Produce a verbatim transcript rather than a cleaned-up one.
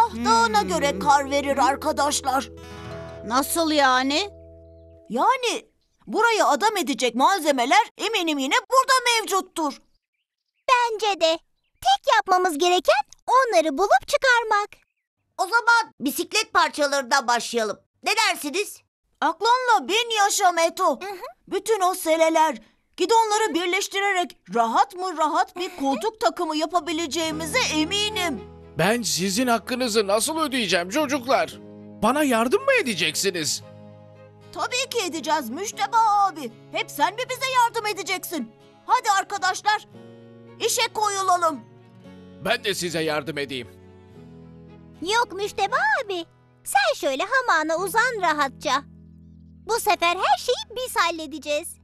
Yağdığına göre kar verir arkadaşlar. Nasıl yani? Yani burayı adam edecek malzemeler eminim yine burada mevcuttur. Bence de. Tek yapmamız gereken onları bulup çıkarmak. O zaman bisiklet parçalarından başlayalım. Ne dersiniz? Aklınla bin yaşa Meto. Bütün o seleler, gidonları birleştirerek rahat mı rahat bir koltuk takımı yapabileceğimize eminim. Ben sizin hakkınızı nasıl ödeyeceğim çocuklar? Bana yardım mı edeceksiniz? Tabii ki edeceğiz Müşteba abi. Hep sen mi bize yardım edeceksin? Hadi arkadaşlar, işe koyulalım. Ben de size yardım edeyim. Yok Müşteba abi. Sen şöyle hamağına uzan rahatça. Bu sefer her şeyi biz halledeceğiz.